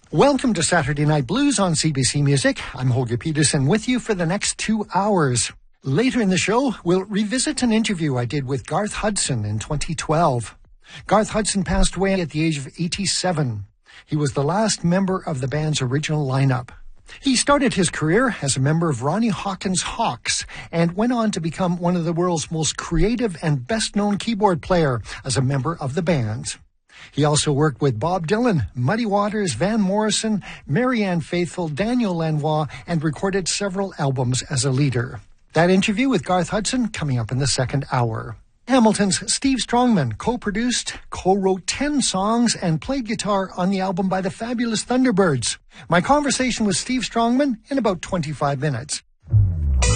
Welcome to Saturday Night Blues on CBC Music. I'm Holger Peterson with you for the next 2 hours. Later in the show, we'll revisit an interview I did with Garth Hudson in 2012. Garth Hudson passed away at the age of 87. He was the last member of the band's original lineup. He started his career as a member of Ronnie Hawkins' Hawks and went on to become one of the world's most creative and best-known keyboard player as a member of the band. He also worked with Bob Dylan, Muddy Waters, Van Morrison, Marianne Faithfull, Daniel Lanois, and recorded several albums as a leader. That interview with Garth Hudson coming up in the second hour. Hamilton's Steve Strongman co-produced, co-wrote 10 songs, and played guitar on the album by the Fabulous Thunderbirds. My conversation with Steve Strongman in about 25 minutes.